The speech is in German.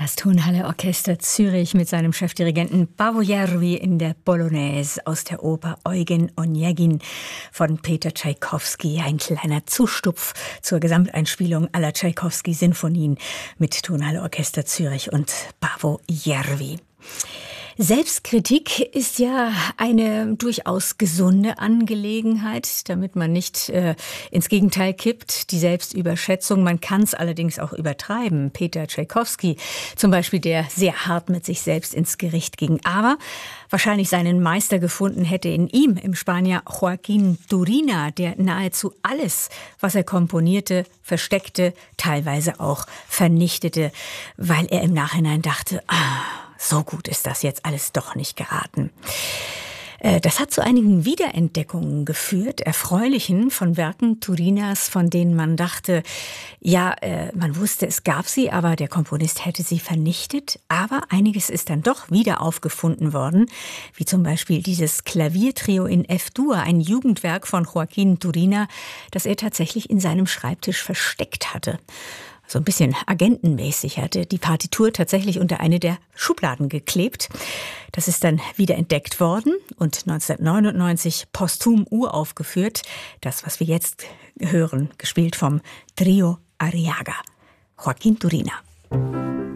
Das Tonhalle Orchester Zürich mit seinem Chefdirigenten Paavo Järvi in der Polonaise aus der Oper Eugen Onegin von Peter Tschaikowski. Ein kleiner Zustupf zur Gesamteinspielung aller Tschaikowski-Sinfonien mit Tonhalle Orchester Zürich und Paavo Järvi. Selbstkritik ist ja eine durchaus gesunde Angelegenheit, damit man nicht ins Gegenteil kippt, die Selbstüberschätzung. Man kann es allerdings auch übertreiben. Peter Tschaikowski zum Beispiel, der sehr hart mit sich selbst ins Gericht ging, aber wahrscheinlich seinen Meister gefunden hätte in ihm, im Spanier Joaquín Turina, der nahezu alles, was er komponierte, versteckte, teilweise auch vernichtete, weil er im Nachhinein dachte, so gut ist das jetzt alles doch nicht geraten. Das hat zu einigen Wiederentdeckungen geführt, erfreulichen von Werken Turinas, von denen man dachte, ja, man wusste, es gab sie, aber der Komponist hätte sie vernichtet. Aber einiges ist dann doch wieder aufgefunden worden, wie zum Beispiel dieses Klaviertrio in F-Dur, ein Jugendwerk von Joaquín Turina, das er tatsächlich in seinem Schreibtisch versteckt hatte. So ein bisschen agentenmäßig hatte die Partitur tatsächlich unter eine der Schubladen geklebt. Das ist dann wieder entdeckt worden und 1999 posthum uraufgeführt. Das, was wir jetzt hören, gespielt vom Trio Arriaga. Joaquín Turina.